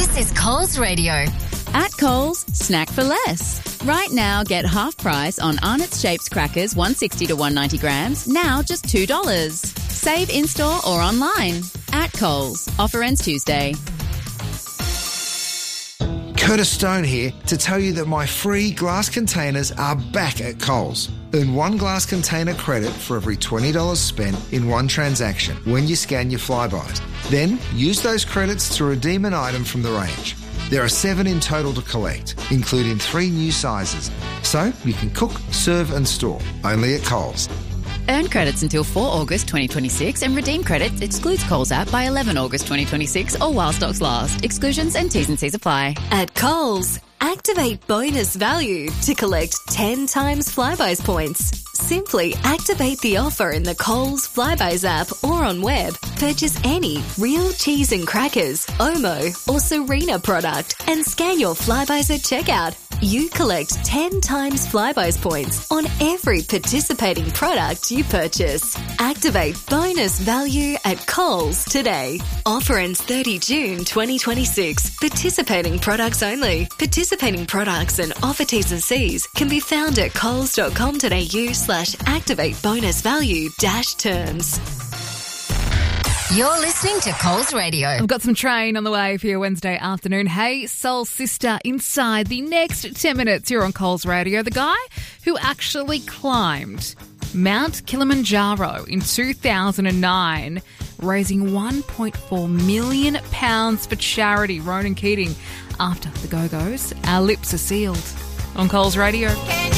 This is Coles Radio. At Coles, snack for less. Right now, get half price on Arnott's Shapes crackers 160 to 190 grams, now just $2. Save in-store or online. At Coles. Offer ends Tuesday. Curtis Stone here to tell you that my free glass containers are back at Coles. Earn one glass container credit for every $20 spent in one transaction when you scan your Flybuys. Then use those credits to redeem an item from the range. There are 7 in total to collect, including 3 new sizes. So you can cook, serve and store, only at Coles. Earn credits until 4 August 2026 and redeem credits excludes Coles app by 11 August 2026 or while stocks last. Exclusions and T's and C's apply. At Coles, activate bonus value to collect 10 times Flybuys points. Simply activate the offer in the Coles Flybuys app or on web. Purchase any real cheese and crackers, Omo or Serena product and scan your Flybuys at checkout. You collect 10 times Flybuys points on every participating product you purchase. Activate bonus value at Coles today. Offer ends 30 June 2026. Participating products only. Participating products and offer T's and C's can be found at coles.com.au/activate bonus value -terms. You're listening to Coles Radio. I've got some train on the way for your Wednesday afternoon. Hey, Soul Sister, inside the next 10 minutes, you're on Coles Radio. The guy who actually climbed Mount Kilimanjaro in 2009, raising £1.4 million for charity. Ronan Keating, after the Go-Go's, our lips are sealed on Coles Radio.